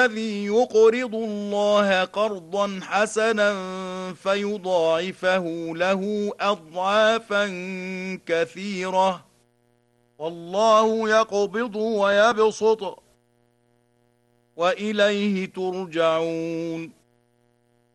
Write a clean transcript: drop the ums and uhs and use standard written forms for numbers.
الذي يقرض الله قرضا حسنا فيضاعفه له أضعافا كثيرة والله يقبض ويبسط وإليه ترجعون.